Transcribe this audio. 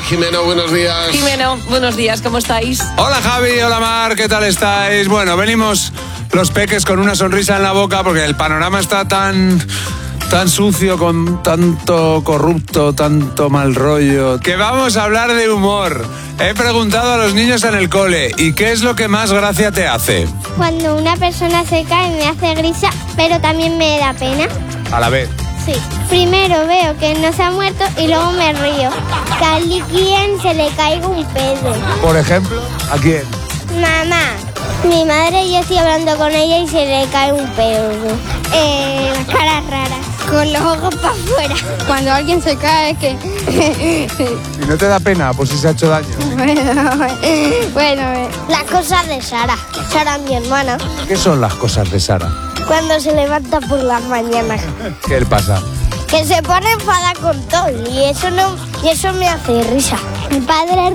Jimeno, buenos días. Jimeno, buenos días, ¿cómo estáis? Hola Javi, hola Mar, ¿qué tal estáis? Bueno, venimos los peques con una sonrisa en la boca porque el panorama está tan sucio, con tanto corrupto, tanto mal rollo, que vamos a hablar de humor. He preguntado a los niños en el cole, ¿y qué es lo que más gracia te hace? Cuando una persona se cae me hace risa, pero también me da pena. A la vez. Sí. Primero veo que no se ha muerto y luego me río. Que a alguien se le caiga un pedo. Por ejemplo, ¿a quién? Mamá. Mi madre, yo estoy hablando con ella y se le cae un pedo. Caras raras. Con los ojos para afuera. Cuando alguien se cae, que... ¿Y no te da pena por si se ha hecho daño? Bueno. Las cosas de Sara. Sara, mi hermana. ¿Qué son las cosas de Sara? Cuando se levanta por las mañanas. ¿Qué le pasa? Que se pone enfadada con todo y eso me hace risa. Mi padre